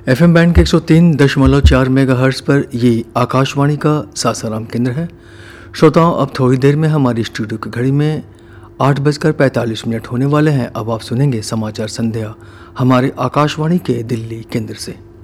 FM band के 103.4 megahertz पर ये आकाशवाणी का सासाराम केंद्र है। श्रोताओं, अब थोड़ी देर में हमारी स्टूडियो की घड़ी में 8:45 होने वाले हैं। अब आप सुनेंगे समाचार संध्या हमारे आकाशवाणी के दिल्ली केंद्र से।